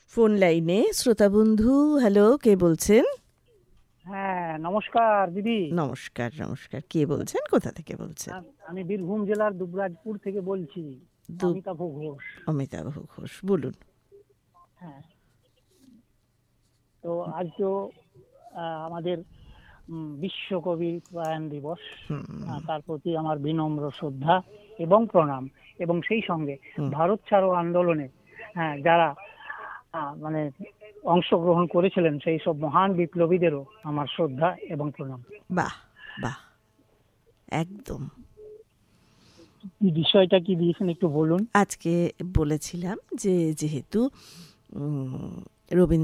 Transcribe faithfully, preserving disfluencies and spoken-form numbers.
Phone লাইনে শ্রোতা বন্ধু। হ্যালো, কে বলছেন? হ্যাঁ, নমস্কার দিদি। নমস্কার নমস্কার, কে বলছেন, কোথা থেকে বলছেন? আ- আমি বীরভূম জেলার দুবরাজপুর থেকে বলছি, দু অমিতাভ ঘোষ। অমিতাভ ঘোষ, বলুন। হ্যাঁ, তো আজ তো আহ, আমাদের উম, বিশ্বকবি প্রয়াণ দিবস। আহ, তার প্রতি আমার বিনম্র শ্রদ্ধা এবং প্রণাম, এবং সেই সঙ্গে হুম, ভারত ছাড়ো আন্দোলনে হ্যাঁ যারা আহ, মানে অংশগ্রহণ করেছিলেন সেই সব মহান বিপ্লবীদেরও আমার শ্রদ্ধা এবং প্রণাম। বাহ বাহ, একদম। কি বিষয়টা কি দিয়েছেন একটু বলুন। আজকে বলেছিলাম যে যেহেতু উম, রবীন্দ্র